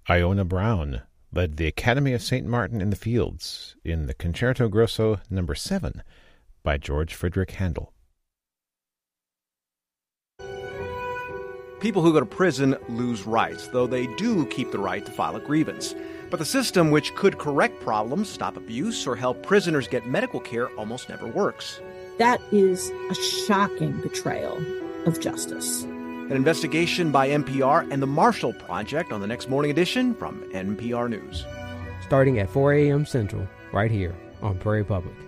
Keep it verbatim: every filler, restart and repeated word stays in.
Iona Brown led the Academy of Saint Martin in the Fields in the Concerto Grosso number seven by George Frideric Handel. People who go to prison lose rights, though they do keep the right to file a grievance. But the system, which could correct problems, stop abuse, or help prisoners get medical care, almost never works. That is a shocking betrayal of justice. An investigation by N P R and the Marshall Project on the next morning edition from N P R News. Starting at four a.m. Central, right here on Prairie Public.